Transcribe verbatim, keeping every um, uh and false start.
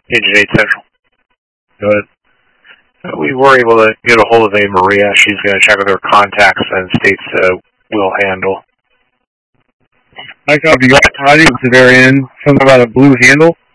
Engine eight Central. Good. Uh, we were able to get a hold of a Maria. She's going to check with her contacts and states uh, will handle. I copy. You got tidings at the very end. Something about a blue handle?